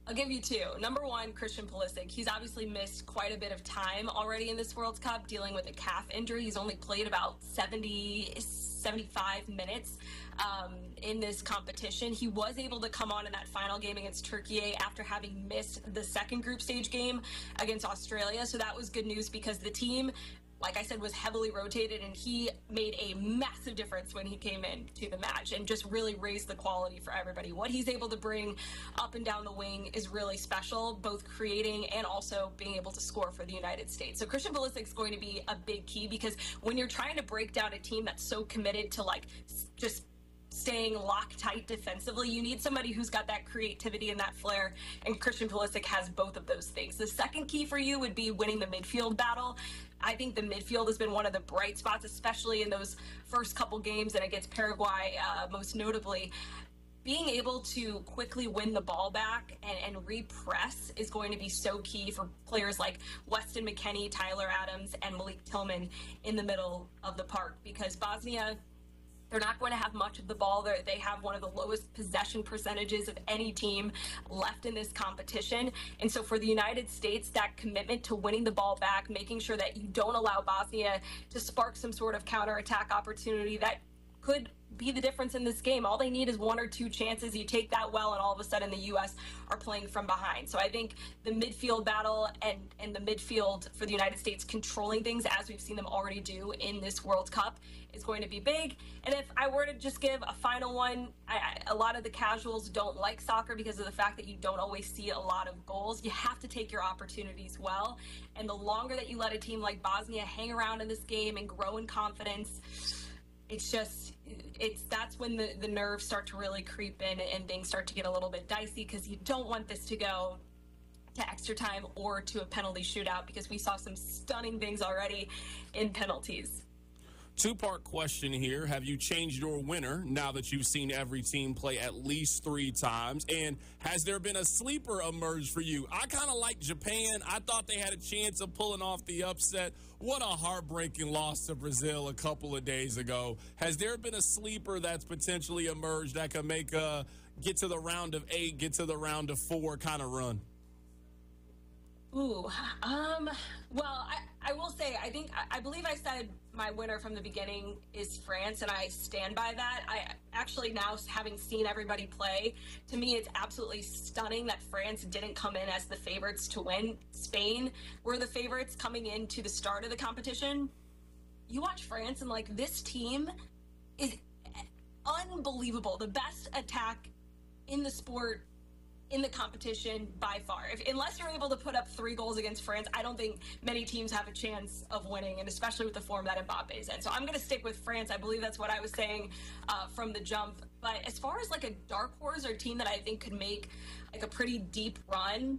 I'll give you two. Number one, Christian Pulisic. He's obviously missed quite a bit of time already in this World Cup dealing with a calf injury. He's only played about 75 minutes in this competition. He was able to come on in that final game against Turkey after having missed the second group stage game against Australia. So that was good news because the team, like I said, was heavily rotated, and he made a massive difference when he came in to the match and just really raised the quality for everybody. What he's able to bring up and down the wing is really special, both creating and also being able to score for the United States. So Christian Pulisic is going to be a big key because when you're trying to break down a team that's so committed to just staying Loctite defensively, you need somebody who's got that creativity and that flair, and Christian Pulisic has both of those things. The second key for you would be winning the midfield battle. I think the midfield has been one of the bright spots, especially in those first couple games and against Paraguay, most notably. Being able to quickly win the ball back and repress is going to be so key for players like Weston McKennie, Tyler Adams, and Malik Tillman in the middle of the park, because Bosnia, they're not going to have much of the ball. They have one of the lowest possession percentages of any team left in this competition. And so for the United States, that commitment to winning the ball back, making sure that you don't allow Bosnia to spark some sort of counterattack opportunity, that could be the difference in this game. All they need is one or two chances. You take that well, and all of a sudden the U.S. are playing from behind. So I think the midfield battle and the midfield for the United States controlling things, as we've seen them already do in this World Cup, is going to be big. And if I were to just give a final one, a lot of the casuals don't like soccer because of the fact that you don't always see a lot of goals. You have to take your opportunities well. And the longer that you let a team like Bosnia hang around in this game and grow in confidence, that's when the nerves start to really creep in and things start to get a little bit dicey, because you don't want this to go to extra time or to a penalty shootout, because we saw some stunning things already in penalties. Two-part question here. Have you changed your winner now that you've seen every team play at least 3 times? And has there been a sleeper emerge for you? I kind of like Japan. I thought they had a chance of pulling off the upset. What a heartbreaking loss to Brazil a couple of days ago. Has there been a sleeper that's potentially emerged that could make a get to the round of 8, get to the round of 4 kind of run? Ooh, well, I will say, I believe I said my winner from the beginning is France, and I stand by that. I actually, now having seen everybody play, to me it's absolutely stunning that France didn't come in as the favorites to win. Spain were the favorites coming into the start of the competition. You watch France, and this team is unbelievable. The best attack in the sport, in the competition by far. Unless you're able to put up 3 goals against France, I don't think many teams have a chance of winning, and especially with the form that Mbappe is in. So I'm going to stick with France. I believe that's what I was saying from the jump. But as far as a dark horse or a team that I think could make a pretty deep run,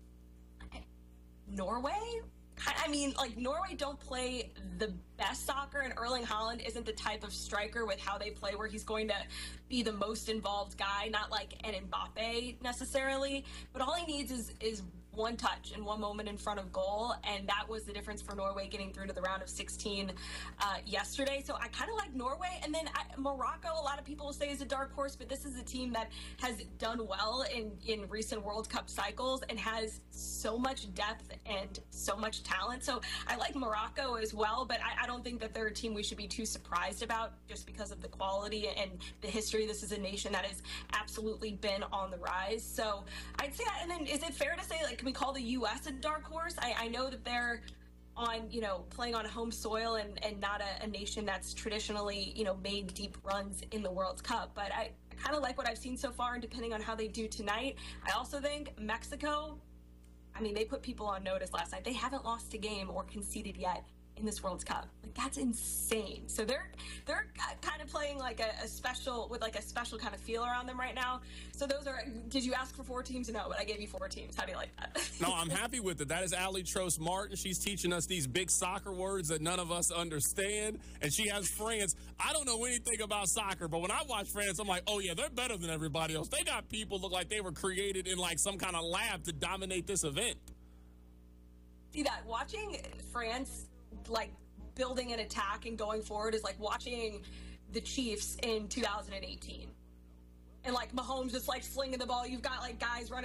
Norway? I mean, Norway don't play the best soccer, and Erling Haaland isn't the type of striker with how they play where he's going to be the most involved guy, not like an Mbappe necessarily, but all he needs is one touch and one moment in front of goal, and that was the difference for Norway getting through to the round of 16 yesterday. So I kind of like Norway. And then Morocco, a lot of people will say is a dark horse, but this is a team that has done well in recent World Cup cycles and has so much depth and so much talent. So I like Morocco as well, but I don't think that they're a team we should be too surprised about just because of the quality and the history. This is a nation that has absolutely been on the rise. So I'd say that. And then is it fair to say, can we call the U.S. a dark horse? I know that they're on, playing on home soil and not a nation that's traditionally, made deep runs in the World Cup. But I kind of like what I've seen so far, and depending on how they do tonight, I also think Mexico, they put people on notice last night. They haven't lost a game or conceded yet in this World Cup. That's insane. So they're kind of playing a special kind of feel around them right now. So those are, did you ask for 4 teams? No, but I gave you 4 teams. How do you like that? No, I'm happy with it. That is Ali Trost Martin. She's teaching us these big soccer words that none of us understand. And she has France. I don't know anything about soccer, but when I watch France, I'm like, oh yeah, they're better than everybody else. They got people look like they were created in some kind of lab to dominate this event. See that? Watching France building an attack and going forward is like watching the Chiefs in 2018. And Mahomes just slinging the ball. You've got guys running